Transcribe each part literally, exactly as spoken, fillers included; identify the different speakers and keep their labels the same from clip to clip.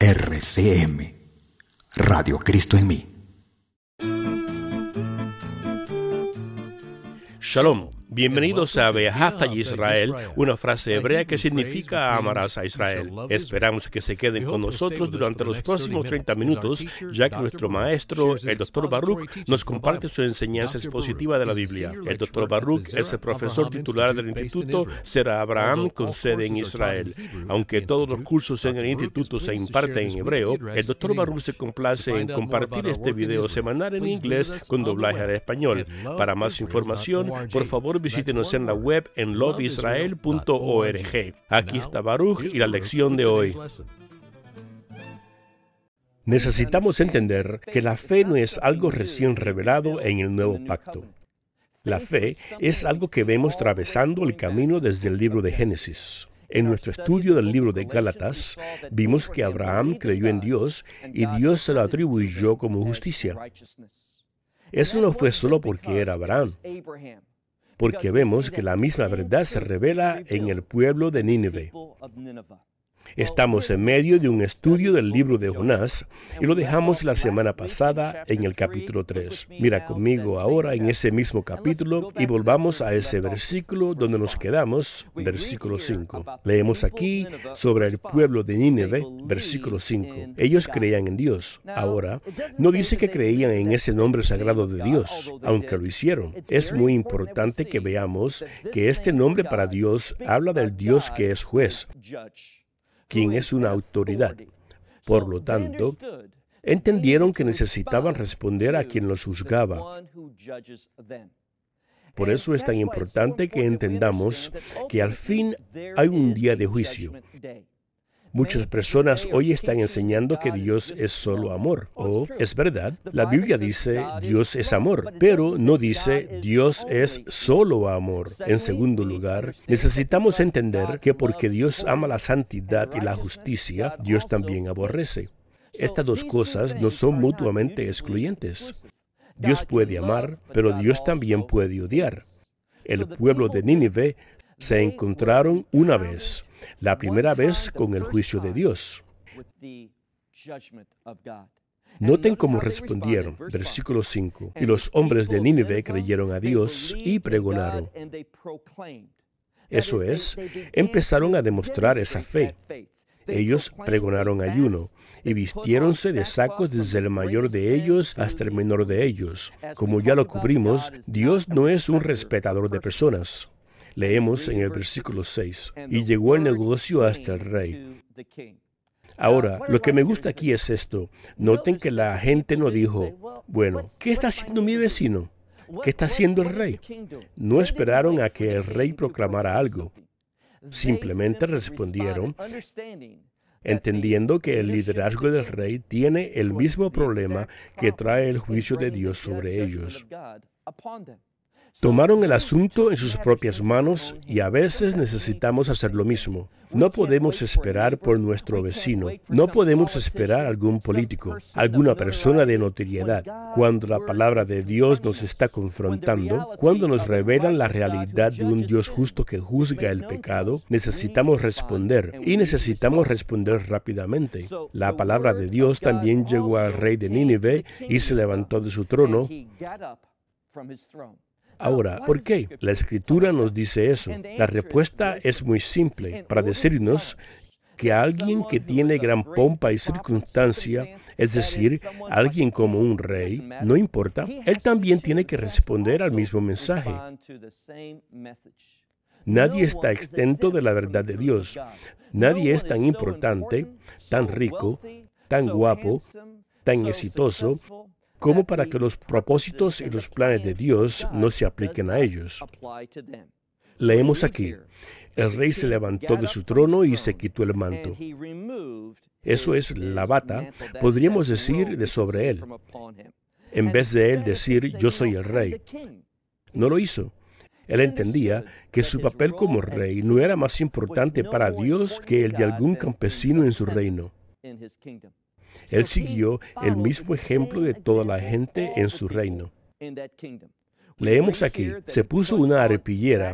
Speaker 1: R C M, Radio Cristo en mí.
Speaker 2: Shalom. Bienvenidos a Be'ahavta Israel, una frase hebrea que significa amarás a Israel. Esperamos que se queden con nosotros durante los próximos treinta minutos, ya que nuestro maestro, el doctor Baruch, nos comparte su enseñanza expositiva de la Biblia. El doctor Baruch es el profesor titular del Instituto Será Abraham con sede en Israel. Aunque todos los cursos en el instituto se imparten en hebreo, el doctor Baruch se complace en compartir este video semanal en inglés con doblaje al español. Para más información, por favor, visítenos en la web en love israel punto org. Aquí está Baruch y la lección de hoy. Necesitamos entender que la fe no es algo recién revelado en el nuevo pacto. La fe es algo que vemos atravesando el camino desde el libro de Génesis. En nuestro estudio del libro de Gálatas, vimos que Abraham creyó en Dios y Dios se lo atribuyó como justicia. Eso no fue solo porque era Abraham, porque vemos que la misma verdad se revela en el pueblo de Nínive. Estamos en medio de un estudio del libro de Jonás y lo dejamos la semana pasada en el capítulo tres. Mira conmigo ahora en ese mismo capítulo y volvamos a ese versículo donde nos quedamos, versículo cinco. Leemos aquí sobre el pueblo de Nínive, versículo cinco. Ellos creían en Dios. Ahora, no dice que creían en ese nombre sagrado de Dios, aunque lo hicieron. Es muy importante que veamos que este nombre para Dios habla del Dios que es juez, quien es una autoridad. Por lo tanto, entendieron que necesitaban responder a quien los juzgaba. Por eso es tan importante que entendamos que al fin hay un día de juicio. Muchas personas hoy están enseñando que Dios es solo amor. Oh, es verdad, la Biblia dice Dios es amor, pero no dice Dios es solo amor. En segundo lugar, necesitamos entender que porque Dios ama la santidad y la justicia, Dios también aborrece. Estas dos cosas no son mutuamente excluyentes. Dios puede amar, pero Dios también puede odiar. El pueblo de Nínive se encontraron una vez, la primera vez con el juicio de Dios. Noten cómo respondieron, versículo cinco. Y los hombres de Nínive creyeron a Dios y pregonaron. Eso es, empezaron a demostrar esa fe. Ellos pregonaron ayuno y vistiéronse de sacos desde el mayor de ellos hasta el menor de ellos. Como ya lo cubrimos, Dios no es un respetador de personas. Leemos en el versículo seis, y llegó el negocio hasta el rey. Ahora, lo que me gusta aquí es esto. Noten que la gente no dijo, bueno, ¿qué está haciendo mi vecino? ¿Qué está haciendo el rey? No esperaron a que el rey proclamara algo. Simplemente respondieron, entendiendo que el liderazgo del rey tiene el mismo problema que trae el juicio de Dios sobre ellos. Tomaron el asunto en sus propias manos y a veces necesitamos hacer lo mismo. No podemos esperar por nuestro vecino, no podemos esperar a algún político, alguna persona de notoriedad. Cuando la palabra de Dios nos está confrontando, cuando nos revelan la realidad de un Dios justo que juzga el pecado, necesitamos responder y necesitamos responder rápidamente. La palabra de Dios también llegó al rey de Nínive y se levantó de su trono. Ahora, ¿por qué? La Escritura nos dice eso. La respuesta es muy simple, para decirnos que alguien que tiene gran pompa y circunstancia, es decir, alguien como un rey, no importa, él también tiene que responder al mismo mensaje. Nadie está exento de la verdad de Dios. Nadie es tan importante, tan rico, tan guapo, tan exitoso, como para que los propósitos y los planes de Dios no se apliquen a ellos. Leemos aquí, el rey se levantó de su trono y se quitó el manto. Eso es la bata, podríamos decir, de sobre él. En vez de él decir, yo soy el rey. No lo hizo. Él entendía que su papel como rey no era más importante para Dios que el de algún campesino en su reino. Él siguió el mismo ejemplo de toda la gente en su reino. Leemos aquí, se puso una arpillera,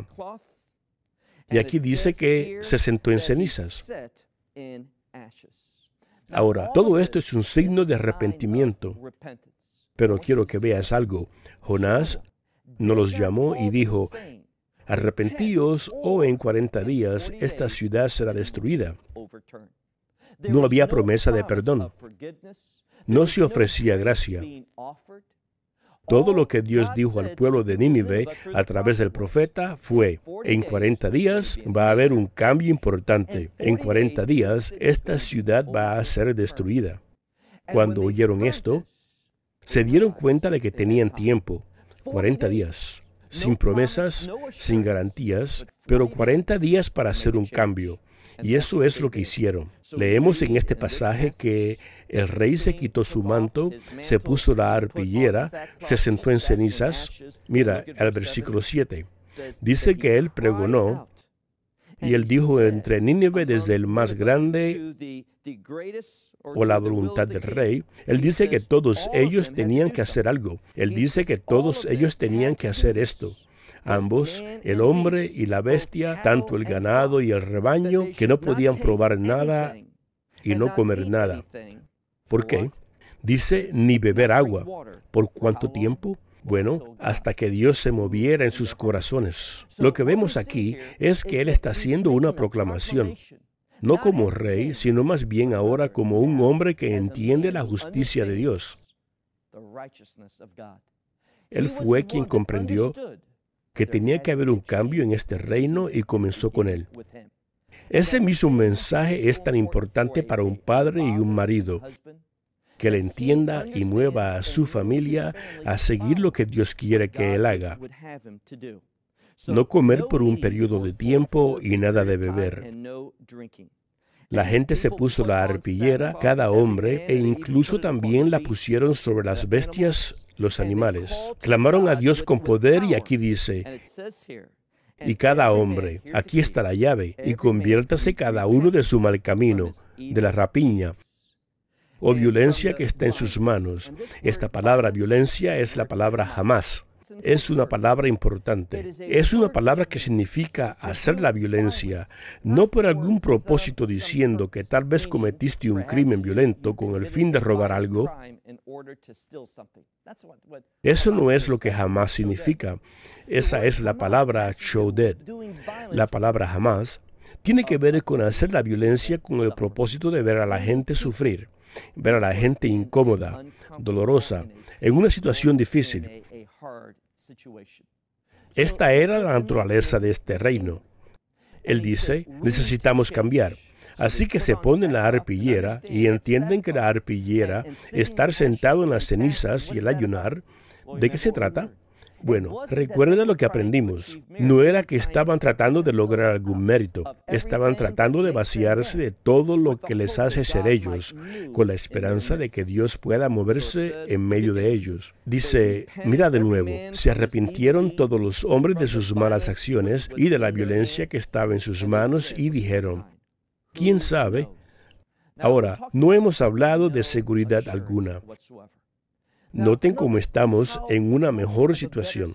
Speaker 2: y aquí dice que se sentó en cenizas. Ahora, todo esto es un signo de arrepentimiento. Pero quiero que veas algo. Jonás no los llamó y dijo, arrepentíos o en cuarenta días esta ciudad será destruida. No había promesa de perdón. No se ofrecía gracia. Todo lo que Dios dijo al pueblo de Nínive a través del profeta fue, en cuarenta días va a haber un cambio importante. En cuarenta días esta ciudad va a ser destruida. Cuando oyeron esto, se dieron cuenta de que tenían tiempo, cuarenta días, sin promesas, sin garantías, pero cuarenta días para hacer un cambio. Y eso es lo que hicieron. Leemos en este pasaje que el rey se quitó su manto, se puso la arpillera, se sentó en cenizas. Mira, el versículo siete. Dice que él pregonó, y él dijo entre Nínive desde el más grande o la voluntad del rey. Él dice que todos ellos tenían que hacer algo. Él dice que todos ellos tenían que hacer esto. Ambos, el hombre y la bestia, tanto el ganado y el rebaño, que no podían probar nada y no comer nada. ¿Por qué? Dice, ni beber agua. ¿Por cuánto tiempo? Bueno, hasta que Dios se moviera en sus corazones. Lo que vemos aquí es que Él está haciendo una proclamación. No como rey, sino más bien ahora como un hombre que entiende la justicia de Dios. Él fue quien comprendió que tenía que haber un cambio en este reino y comenzó con él. Ese mismo mensaje es tan importante para un padre y un marido, que le entienda y mueva a su familia a seguir lo que Dios quiere que él haga. No comer por un periodo de tiempo y nada de beber. La gente se puso la arpillera, cada hombre, e incluso también la pusieron sobre las bestias, los animales. Clamaron a Dios con poder y aquí dice, y cada hombre, aquí está la llave, y conviértase cada uno de su mal camino, de la rapiña o violencia que está en sus manos. Esta palabra violencia es la palabra jamás. Es una palabra importante. Es una palabra que significa hacer la violencia, no por algún propósito diciendo que tal vez cometiste un crimen violento con el fin de robar algo. Eso no es lo que jamás significa. Esa es la palabra shoded. La palabra jamás tiene que ver con hacer la violencia con el propósito de ver a la gente sufrir, ver a la gente incómoda, dolorosa, en una situación difícil. Esta era la naturaleza de este reino. Él dice, necesitamos cambiar. Así que se ponen la arpillera y entienden que la arpillera, estar sentado en las cenizas y el ayunar, ¿de qué se trata? Bueno, recuerda lo que aprendimos. No era que estaban tratando de lograr algún mérito. Estaban tratando de vaciarse de todo lo que les hace ser ellos, con la esperanza de que Dios pueda moverse en medio de ellos. Dice, mira de nuevo, se arrepintieron todos los hombres de sus malas acciones y de la violencia que estaba en sus manos y dijeron, ¿quién sabe? Ahora, no hemos hablado de seguridad alguna. Noten cómo estamos en una mejor situación.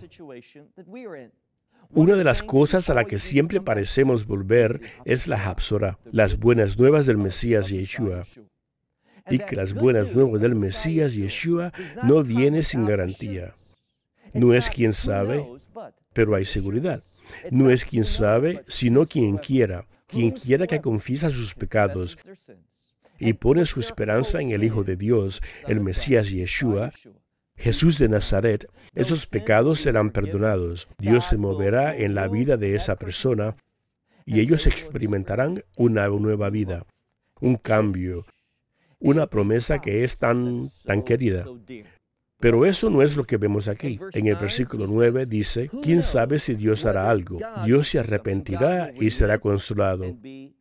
Speaker 2: Una de las cosas a la que siempre parecemos volver es la Hafsorah, las buenas nuevas del Mesías Yeshua. Y que las buenas nuevas del Mesías Yeshua no vienen sin garantía. No es quien sabe, pero hay seguridad. No es quien sabe, sino quien quiera, quien quiera que confiesa sus pecados y pone su esperanza en el Hijo de Dios, el Mesías Yeshua, Jesús de Nazaret. Esos pecados serán perdonados. Dios se moverá en la vida de esa persona y ellos experimentarán una nueva vida, un cambio, una promesa que es tan, tan querida. Pero eso no es lo que vemos aquí. En el versículo nueve dice, ¿quién sabe si Dios hará algo? Dios se arrepentirá y será consolado.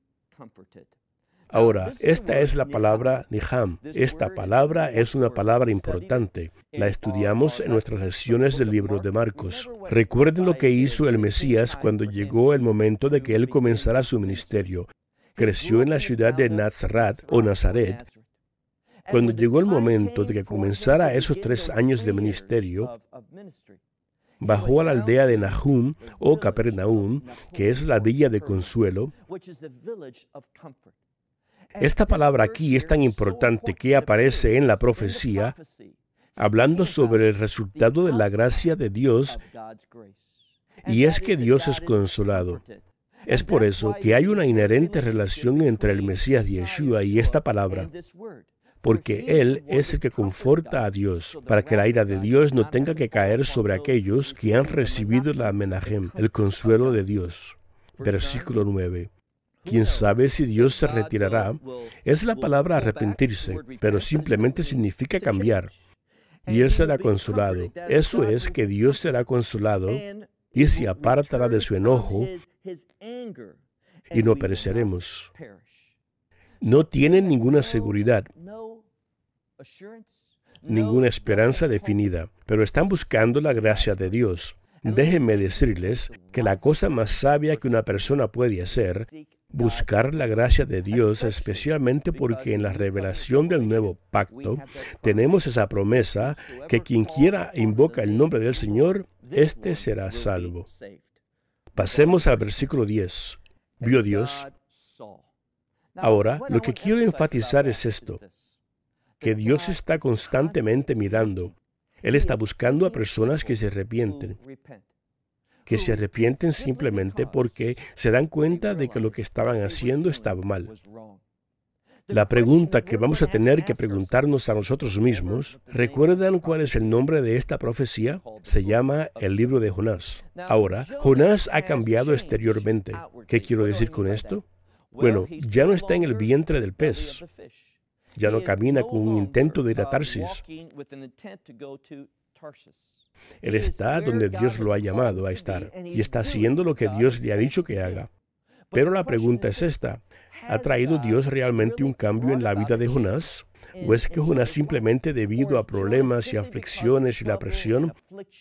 Speaker 2: Ahora, esta es la palabra Niham. Esta palabra es una palabra importante. La estudiamos en nuestras lecciones del libro de Marcos. Recuerden lo que hizo el Mesías cuando llegó el momento de que él comenzara su ministerio. Creció en la ciudad de Nazaret o Nazaret. Cuando llegó el momento de que comenzara esos tres años de ministerio, bajó a la aldea de Nahum o Capernaum, que es la villa de consuelo, Esta palabra aquí es tan importante que aparece en la profecía hablando sobre el resultado de la gracia de Dios, y es que Dios es consolado. Es por eso que hay una inherente relación entre el Mesías Yeshua y esta palabra, porque Él es el que conforta a Dios, para que la ira de Dios no tenga que caer sobre aquellos que han recibido la menajem, el consuelo de Dios. Versículo nueve. ¿Quién sabe si Dios se retirará? Es la palabra arrepentirse, pero simplemente significa cambiar. Y Él será consolado. Eso es, que Dios será consolado y se apartará de su enojo y no pereceremos. No tienen ninguna seguridad, ninguna esperanza definida, pero están buscando la gracia de Dios. Déjenme decirles que la cosa más sabia que una persona puede hacer, buscar la gracia de Dios, especialmente porque en la revelación del nuevo pacto tenemos esa promesa que quien quiera invoca el nombre del Señor, éste será salvo. Pasemos al versículo diez. ¿Vio Dios? Ahora, lo que quiero enfatizar es esto, que Dios está constantemente mirando. Él está buscando a personas que se arrepienten, que se arrepienten simplemente porque se dan cuenta de que lo que estaban haciendo estaba mal. La pregunta que vamos a tener que preguntarnos a nosotros mismos, ¿recuerdan cuál es el nombre de esta profecía? Se llama el libro de Jonás. Ahora, Jonás ha cambiado exteriormente. ¿Qué quiero decir con esto? Bueno, ya no está en el vientre del pez. Ya no camina con un intento de ir a Tarsis. Él está donde Dios lo ha llamado a estar y está haciendo lo que Dios le ha dicho que haga. Pero la pregunta es esta: ¿ha traído Dios realmente un cambio en la vida de Jonás? ¿O es que Jonás simplemente, debido a problemas y aflicciones y la presión,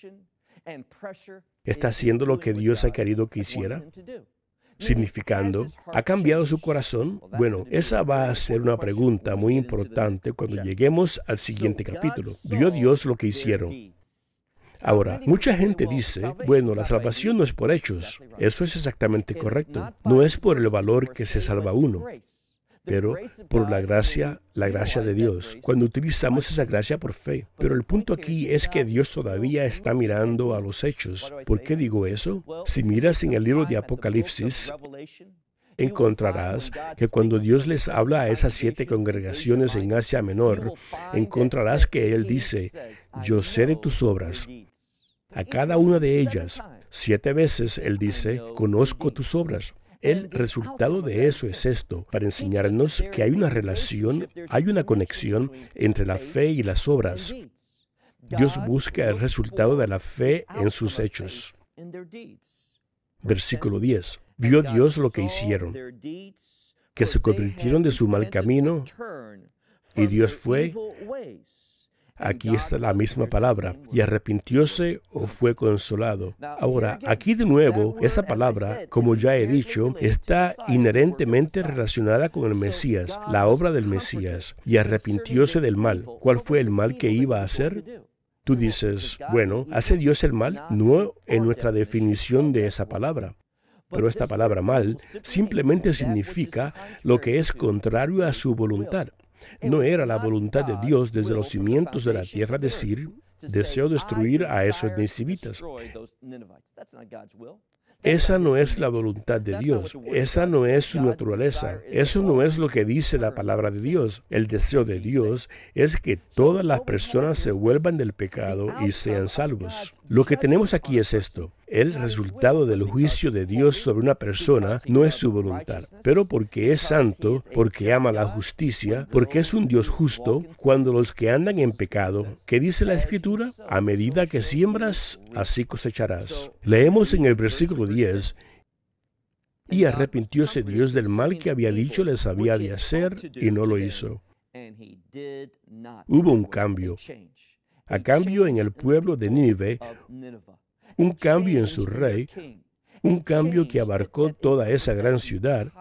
Speaker 2: está haciendo lo que Dios ha querido que hiciera? Significando, ¿ha cambiado su corazón? Bueno, esa va a ser una pregunta muy importante cuando lleguemos al siguiente capítulo. ¿Vio Dios lo que hicieron? Ahora, mucha gente dice, bueno, la salvación no es por hechos. Eso es exactamente correcto. No es por el valor que se salva uno, pero por la gracia, la gracia de Dios, cuando utilizamos esa gracia por fe. Pero el punto aquí es que Dios todavía está mirando a los hechos. ¿Por qué digo eso? Si miras en el libro de Apocalipsis, encontrarás que cuando Dios les habla a esas siete congregaciones en Asia Menor, encontrarás que Él dice, yo sé de tus obras. A cada una de ellas, siete veces Él dice, conozco tus obras. El resultado de eso es esto, para enseñarnos que hay una relación, hay una conexión entre la fe y las obras. Dios busca el resultado de la fe en sus hechos. Versículo diez. Vio Dios lo que hicieron, que se convirtieron de su mal camino, y Dios fue, aquí está la misma palabra, y arrepintióse o fue consolado. Ahora, aquí de nuevo, esa palabra, como ya he dicho, está inherentemente relacionada con el Mesías, la obra del Mesías, y arrepintióse del mal. ¿Cuál fue el mal que iba a hacer? Tú dices, bueno, ¿hace Dios el mal? No en nuestra definición de esa palabra. Pero esta palabra mal simplemente significa lo que es contrario a su voluntad. No era la voluntad de Dios desde los cimientos de la tierra decir, deseo destruir a esos ninivitas. Esa no es la voluntad de Dios. Esa no es su naturaleza. Eso no es lo que dice la palabra de Dios. El deseo de Dios es que todas las personas se vuelvan del pecado y sean salvos. Lo que tenemos aquí es esto. El resultado del juicio de Dios sobre una persona no es su voluntad, pero porque es santo, porque ama la justicia, porque es un Dios justo, cuando los que andan en pecado, ¿qué dice la Escritura? A medida que siembras, así cosecharás. Leemos en el versículo diez, y arrepintióse Dios del mal que había dicho les había de hacer, y no lo hizo. Hubo un cambio. A cambio en el pueblo de Nínive, un cambio en su rey, un cambio que abarcó toda esa gran ciudad.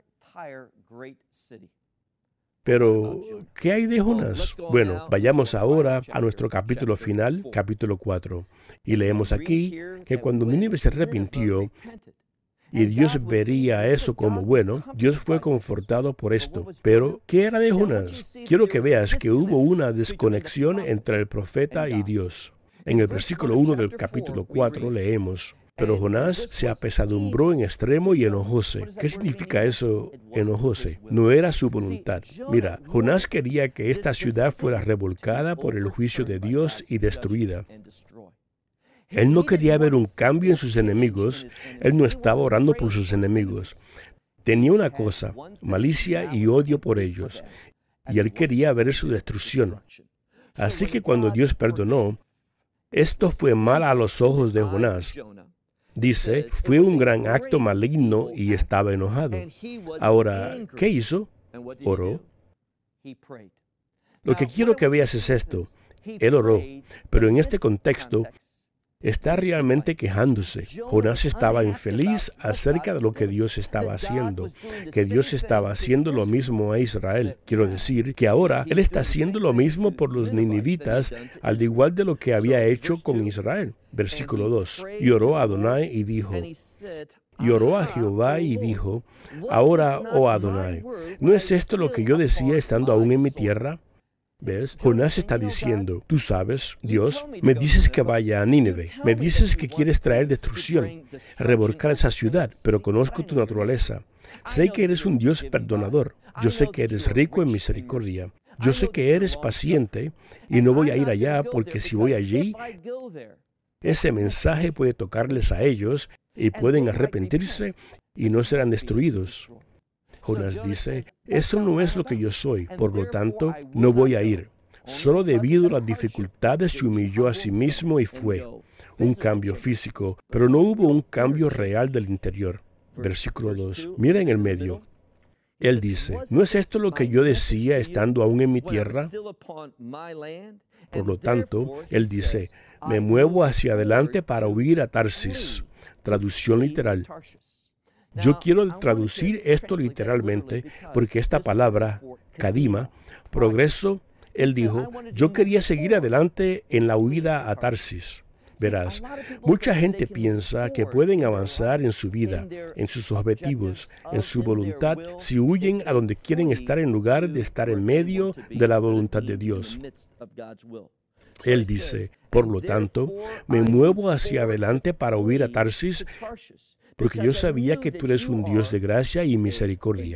Speaker 2: Pero, ¿qué hay de Jonás? Bueno, vayamos ahora a nuestro capítulo final, capítulo cuatro. Y leemos aquí que cuando Nínive se arrepintió, y Dios vería eso como bueno, Dios fue confortado por esto. Pero, ¿qué era de Jonás? Quiero que veas que hubo una desconexión entre el profeta y Dios. En el versículo uno del capítulo cuatro leemos: pero Jonás se apesadumbró en extremo y enojóse. ¿Qué significa eso, enojóse? No era su voluntad. Mira, Jonás quería que esta ciudad fuera revolcada por el juicio de Dios y destruida. Él no quería ver un cambio en sus enemigos. Él no estaba orando por sus enemigos. Tenía una cosa, malicia y odio por ellos, y él quería ver su destrucción. Así que cuando Dios perdonó, esto fue mal a los ojos de Jonás. Dice, fue un gran acto maligno y estaba enojado. Ahora, ¿qué hizo? Oró. Lo que quiero que veas es esto. Él oró, pero en este contexto está realmente quejándose. Jonás estaba infeliz acerca de lo que Dios estaba haciendo, que Dios estaba haciendo lo mismo a Israel. Quiero decir que ahora Él está haciendo lo mismo por los ninivitas, al igual de lo que había hecho con Israel. Versículo dos. Y oró a Adonai y dijo, y oró a Jehová y dijo, ahora, oh Adonai, ¿no es esto lo que yo decía estando aún en mi tierra? ¿Ves? Jonás está diciendo, tú sabes, Dios, me dices que vaya a Nínive, me dices que quieres traer destrucción, revolcar esa ciudad, pero conozco tu naturaleza. Sé que eres un Dios perdonador, yo sé que eres rico en misericordia, yo sé que eres paciente y no voy a ir allá porque si voy allí, ese mensaje puede tocarles a ellos y pueden arrepentirse y no serán destruidos. Jonás dice, eso no es lo que yo soy, por lo tanto, no voy a ir. Solo debido a las dificultades se humilló a sí mismo y fue. Un cambio físico, pero no hubo un cambio real del interior. Versículo dos. Mira en el medio. Él dice, ¿no es esto lo que yo decía estando aún en mi tierra? Por lo tanto, él dice, me muevo hacia adelante para huir a Tarsis. Traducción literal. Yo quiero traducir esto literalmente porque esta palabra, kadima, progreso, él dijo, yo quería seguir adelante en la huida a Tarsis. Verás, mucha gente piensa que pueden avanzar en su vida, en sus objetivos, en su voluntad, si huyen a donde quieren estar en lugar de estar en medio de la voluntad de Dios. Él dice, por lo tanto, me muevo hacia adelante para huir a Tarsis, porque yo sabía que tú eres un Dios de gracia y misericordia,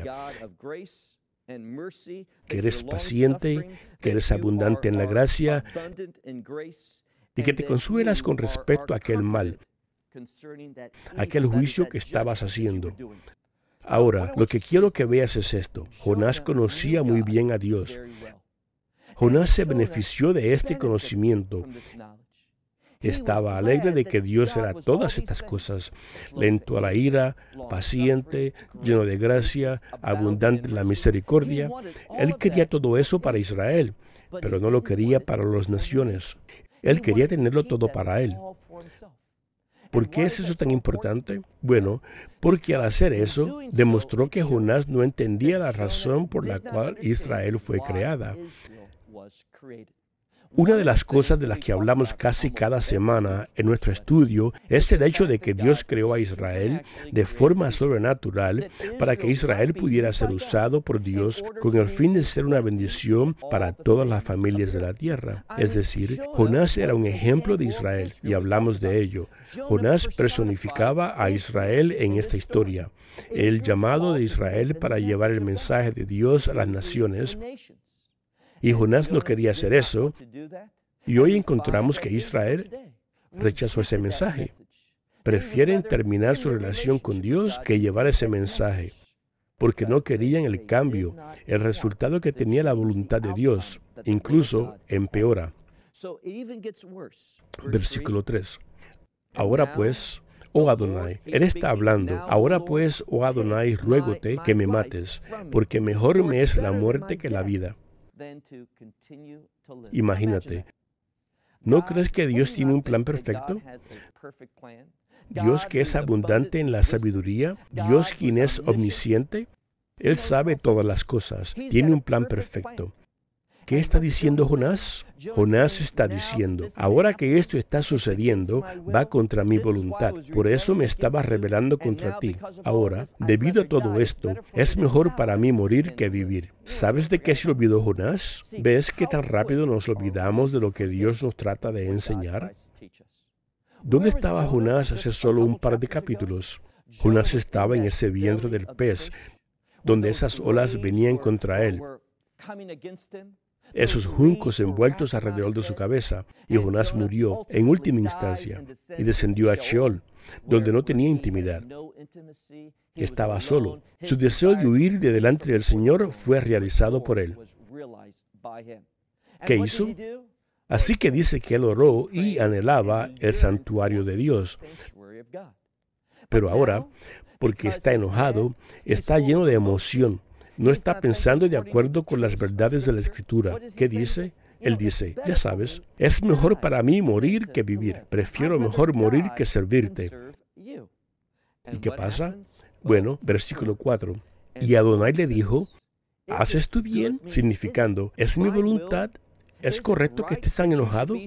Speaker 2: que eres paciente, que eres abundante en la gracia y que te consuelas con respecto a aquel mal, aquel juicio que estabas haciendo. Ahora, lo que quiero que veas es esto. Jonás conocía muy bien a Dios. Jonás se benefició de este conocimiento. Estaba alegre de que Dios era todas estas cosas, lento a la ira, paciente, lleno de gracia, abundante en la misericordia. Él quería todo eso para Israel, pero no lo quería para las naciones. Él quería tenerlo todo para él. ¿Por qué es eso tan importante? Bueno, porque al hacer eso, demostró que Jonás no entendía la razón por la cual Israel fue creada. Una de las cosas de las que hablamos casi cada semana en nuestro estudio es el hecho de que Dios creó a Israel de forma sobrenatural para que Israel pudiera ser usado por Dios con el fin de ser una bendición para todas las familias de la tierra. Es decir, Jonás era un ejemplo de Israel y hablamos de ello. Jonás personificaba a Israel en esta historia, el llamado de Israel para llevar el mensaje de Dios a las naciones. Y Jonás no quería hacer eso, y hoy encontramos que Israel rechazó ese mensaje. Prefieren terminar su relación con Dios que llevar ese mensaje, porque no querían el cambio, el resultado que tenía la voluntad de Dios, incluso empeora. Versículo tres. Ahora pues, oh Adonai, Él está hablando, ahora pues, oh Adonai, ruégote que me mates, porque mejor me es la muerte que la vida. Imagínate, ¿no crees que Dios tiene un plan perfecto? Dios que es abundante en la sabiduría, Dios quien es omnisciente, Él sabe todas las cosas, tiene un plan perfecto. ¿Qué está diciendo Jonás? Jonás está diciendo, ahora que esto está sucediendo, va contra mi voluntad. Por eso me estaba rebelando contra ti. Ahora, debido a todo esto, es mejor para mí morir que vivir. ¿Sabes de qué se olvidó Jonás? ¿Ves qué tan rápido nos olvidamos de lo que Dios nos trata de enseñar? ¿Dónde estaba Jonás hace solo un par de capítulos? Jonás estaba en ese vientre del pez, donde esas olas venían contra él, esos juncos envueltos alrededor de su cabeza, y Jonás murió en última instancia y descendió a Sheol, donde no tenía intimidad. Estaba solo. Su deseo de huir de delante del Señor fue realizado por él. ¿Qué hizo? Así que dice que él oró y anhelaba el santuario de Dios. Pero ahora, porque está enojado, está lleno de emoción. No está pensando de acuerdo con las verdades de la Escritura. ¿Qué dice? Él dice, ya sabes, es mejor para mí morir que vivir. Prefiero mejor morir que servirte. ¿Y qué pasa? Bueno, versículo cuatro. Y Adonai le dijo, ¿haces tú bien? Significando, ¿es mi voluntad? ¿Es correcto que estés tan enojado?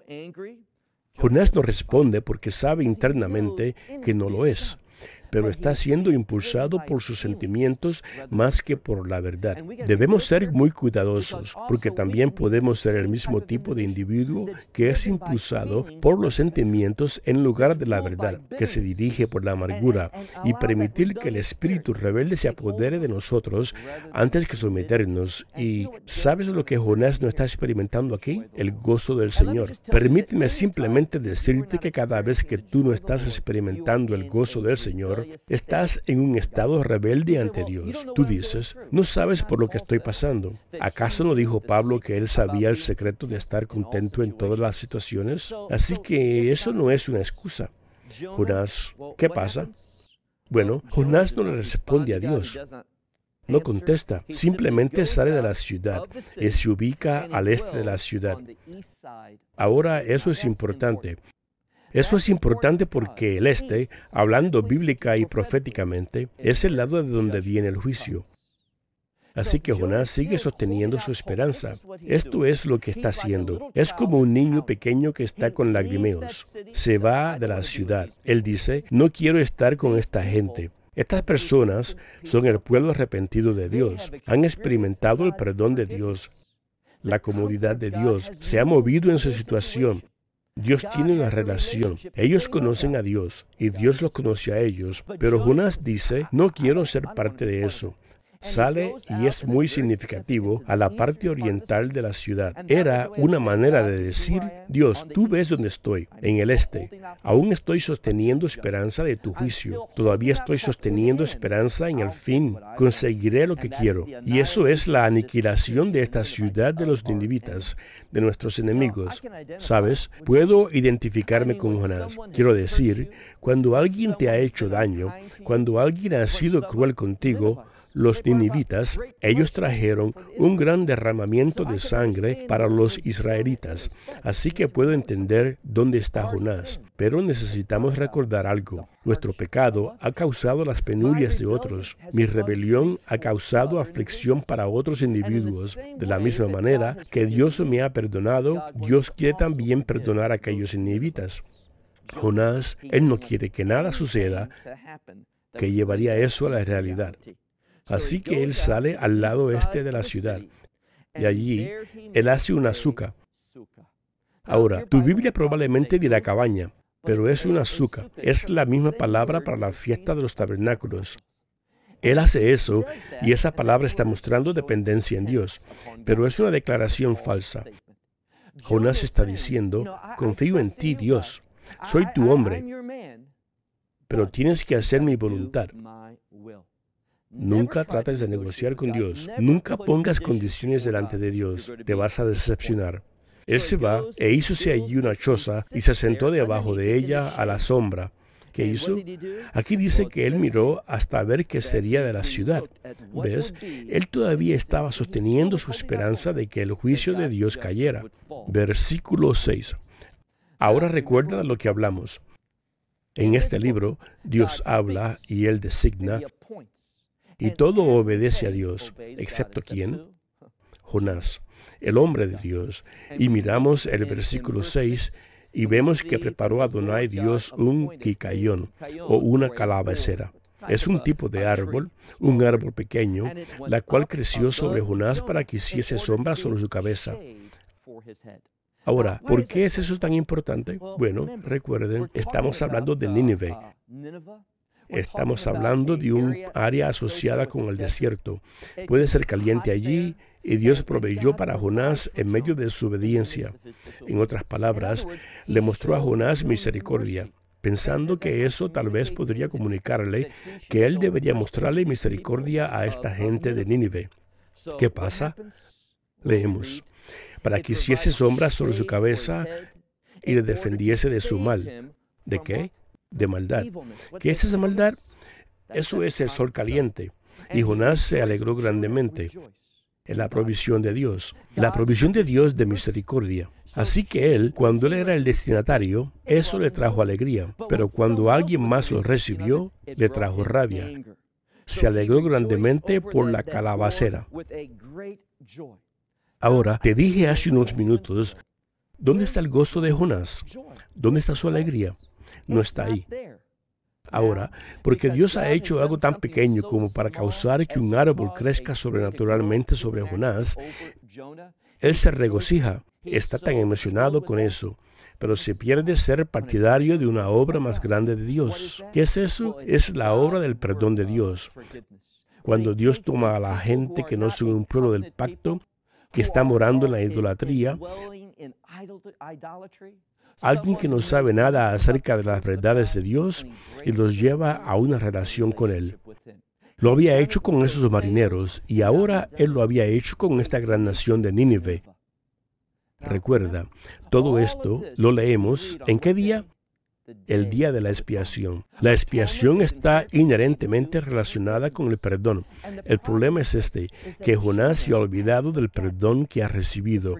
Speaker 2: Jonás no responde porque sabe internamente que no lo es, pero está siendo impulsado por sus sentimientos más que por la verdad. Debemos ser muy cuidadosos, porque también podemos ser el mismo tipo de individuo que es impulsado por los sentimientos en lugar de la verdad, que se dirige por la amargura, y permitir que el espíritu rebelde se apodere de nosotros antes que someternos. Y ¿sabes lo que Jonás no está experimentando aquí? El gozo del Señor. Permíteme simplemente decirte que cada vez que tú no estás experimentando el gozo del Señor, estás en un estado rebelde ante Dios. Tú dices, no sabes por lo que estoy pasando. ¿Acaso no dijo Pablo que él sabía el secreto de estar contento en todas las situaciones? Así que eso no es una excusa. Jonás, ¿qué pasa? Bueno, Jonás no le responde a Dios. No contesta, simplemente sale de la ciudad y se ubica al este de la ciudad. Ahora, eso es importante. Eso es importante porque el este, hablando bíblica y proféticamente, es el lado de donde viene el juicio. Así que Jonás sigue sosteniendo su esperanza. Esto es lo que está haciendo. Es como un niño pequeño que está con lagrimeos. Se va de la ciudad. Él dice, no quiero estar con esta gente. Estas personas son el pueblo arrepentido de Dios. Han experimentado el perdón de Dios. La comodidad de Dios se ha movido en su situación. Dios tiene una relación. Ellos conocen a Dios y Dios los conoce a ellos. Pero Jonás dice, no quiero ser parte de eso. Sale y es muy significativo a la parte oriental de la ciudad. Era una manera de decir, Dios, tú ves dónde estoy, en el este. Aún estoy sosteniendo esperanza de tu juicio. Todavía estoy sosteniendo esperanza en el fin. Conseguiré lo que quiero. Y eso es la aniquilación de esta ciudad de los ninivitas, de nuestros enemigos. ¿Sabes? Puedo identificarme con Jonás. Quiero decir, cuando alguien te ha hecho daño, cuando alguien ha sido cruel contigo, los ninivitas, ellos trajeron un gran derramamiento de sangre para los israelitas. Así que puedo entender dónde está Jonás. Pero necesitamos recordar algo. Nuestro pecado ha causado las penurias de otros. Mi rebelión ha causado aflicción para otros individuos. De la misma manera que Dios me ha perdonado, Dios quiere también perdonar a aquellos ninivitas. Jonás, él no quiere que nada suceda que llevaría eso a la realidad. Así que él sale al lado este de la ciudad, y allí él hace una suca. Ahora, tu Biblia probablemente dirá cabaña, pero es una suca. Es la misma palabra para la fiesta de los tabernáculos. Él hace eso, y esa palabra está mostrando dependencia en Dios, pero es una declaración falsa. Jonás está diciendo, confío en ti, Dios. Soy tu hombre, pero tienes que hacer mi voluntad. Nunca trates de negociar con Dios. Nunca pongas condiciones delante de Dios. Te vas a decepcionar. Él se va e hízose allí una choza y se sentó debajo de ella a la sombra. ¿Qué hizo? Aquí dice que él miró hasta ver qué sería de la ciudad. ¿Ves? Él todavía estaba sosteniendo su esperanza de que el juicio de Dios cayera. Versículo seis. Ahora recuerda de lo que hablamos. En este libro, Dios habla y Él designa, y todo obedece a Dios, excepto ¿quién? Jonás, el hombre de Dios, y miramos el versículo seis y vemos que preparó a Adonai Dios un quicayón o una calabacera. Es un tipo de árbol, un árbol pequeño, la cual creció sobre Jonás para que hiciese sombra sobre su cabeza. Ahora, ¿por qué es eso tan importante? Bueno, recuerden, estamos hablando de Nínive. Estamos hablando de un área asociada con el desierto. Puede ser caliente allí, y Dios proveyó para Jonás en medio de su obediencia. En otras palabras, le mostró a Jonás misericordia, pensando que eso tal vez podría comunicarle que él debería mostrarle misericordia a esta gente de Nínive. ¿Qué pasa? Leemos: para que hiciese sombra sobre su cabeza y le defendiese de su mal. ¿De qué? De maldad. ¿Qué es esa maldad? Eso es el sol caliente. Y Jonás se alegró grandemente en la provisión de Dios, la provisión de Dios de misericordia. Así que él, cuando él era el destinatario, eso le trajo alegría, pero cuando alguien más lo recibió, le trajo rabia. Se alegró grandemente por la calabacera. Ahora, te dije hace unos minutos, ¿dónde está el gozo de Jonás? ¿Dónde está su alegría? No está ahí. Ahora, porque Dios ha hecho algo tan pequeño como para causar que un árbol crezca sobrenaturalmente sobre Jonás, él se regocija, está tan emocionado con eso, pero se pierde ser partidario de una obra más grande de Dios. ¿Qué es eso? Es la obra del perdón de Dios. Cuando Dios toma a la gente que no son un pueblo del pacto, que está morando en la idolatría, alguien que no sabe nada acerca de las verdades de Dios, y los lleva a una relación con Él. Lo había hecho con esos marineros, y ahora Él lo había hecho con esta gran nación de Nínive. Recuerda, todo esto lo leemos ¿en qué día? El día de la expiación. La expiación está inherentemente relacionada con el perdón. El problema es este, que Jonás se ha olvidado del perdón que ha recibido.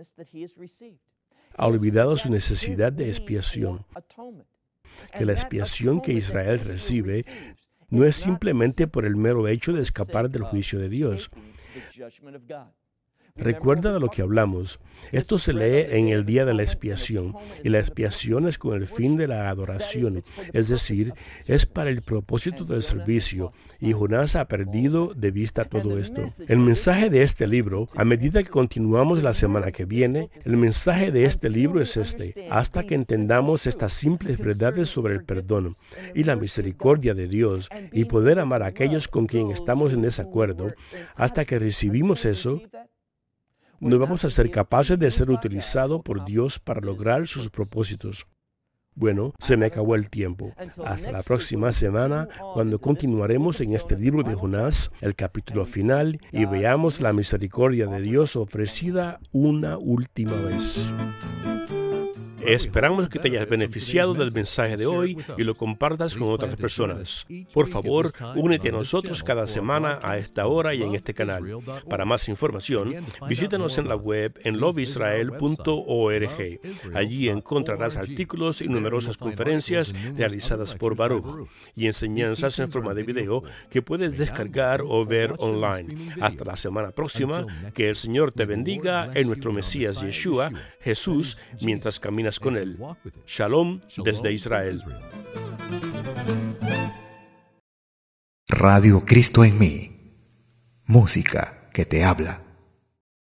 Speaker 2: Ha olvidado su necesidad de expiación. Que la expiación que Israel recibe no es simplemente por el mero hecho de escapar del juicio de Dios. Recuerda de lo que hablamos. Esto se lee en el día de la expiación, y la expiación es con el fin de la adoración, es decir, es para el propósito del servicio, y Jonás ha perdido de vista todo esto. El mensaje de este libro, a medida que continuamos la semana que viene, el mensaje de este libro es este: hasta que entendamos estas simples verdades sobre el perdón y la misericordia de Dios, y poder amar a aquellos con quien estamos en desacuerdo, hasta que recibimos eso, no vamos a ser capaces de ser utilizados por Dios para lograr sus propósitos. Bueno, se me acabó el tiempo. Hasta la próxima semana, cuando continuaremos en este libro de Jonás, el capítulo final, y veamos la misericordia de Dios ofrecida una última vez. Esperamos que te hayas beneficiado del mensaje de hoy y lo compartas con otras personas. Por favor, únete a nosotros cada semana a esta hora y en este canal. Para más información, visítanos en la web en love israel punto org. Allí encontrarás artículos y numerosas conferencias realizadas por Baruch y enseñanzas en forma de video que puedes descargar o ver online. Hasta la semana próxima, que el Señor te bendiga en nuestro Mesías Yeshua, Jesús, mientras caminas con Él. Shalom desde Israel.
Speaker 1: Radio Cristo en mí. Música que te habla.